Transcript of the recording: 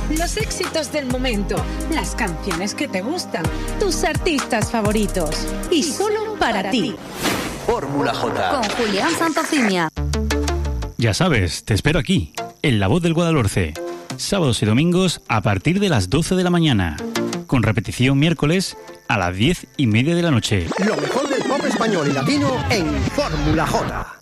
Los éxitos del momento, las canciones que te gustan, tus artistas favoritos. Y solo para ti. Fórmula J. Con Julián Santofimia. Ya sabes, te espero aquí, en La Voz del Guadalhorce. Sábados y domingos a partir de las 12 de la mañana. Con repetición miércoles a las 10:30 de la noche. Lo mejor del pop español y latino en Fórmula J.